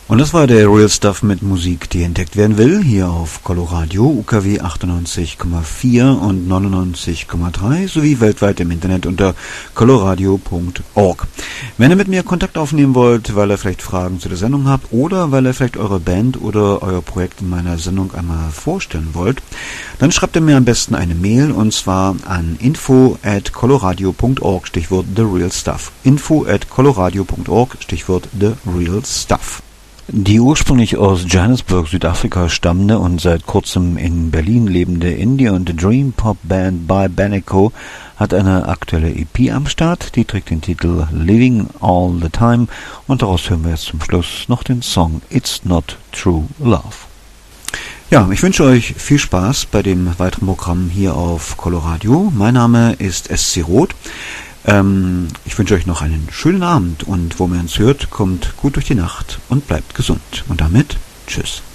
Und das war der Real Stuff mit Musik, die entdeckt werden will, hier auf Coloradio, UKW 98,4 und 99,3 sowie weltweit im Internet unter coloradio.org. Wenn ihr mit mir Kontakt aufnehmen wollt, weil ihr vielleicht Fragen zu der Sendung habt oder weil ihr vielleicht eure Band oder euer Projekt in meiner Sendung einmal vorstellen wollt, dann schreibt ihr mir am besten eine Mail und zwar an info@coloradio.org, Stichwort The Real Stuff. info@coloradio.org, Stichwort The Real Stuff. Die ursprünglich aus Johannesburg, Südafrika stammende und seit kurzem in Berlin lebende Indie- und Dream-Pop-Band by Banneco hat eine aktuelle EP am Start, die trägt den Titel Living All the Time und daraus hören wir jetzt zum Schluss noch den Song It's Not True Love. Ja, ich wünsche euch viel Spaß bei dem weiteren Programm hier auf Coloradio. Mein Name ist SC Roth. Ich wünsche euch noch einen schönen Abend und wo man uns hört, kommt gut durch die Nacht und bleibt gesund. Und damit, tschüss.